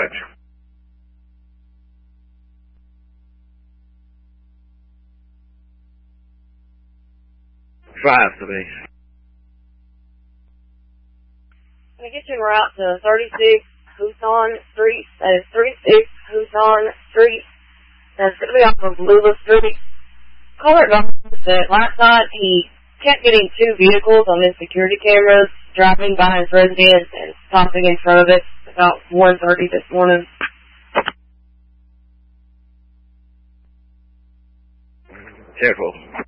dispatch. 5 to me. Can I get you en route to 36 Huson Street? That is 36 Huson Street. That's going to be off of Lula Street. Caller said last night he kept getting 2 vehicles on his security cameras driving by his residence and stopping in front of it about 1:30 this morning. Careful.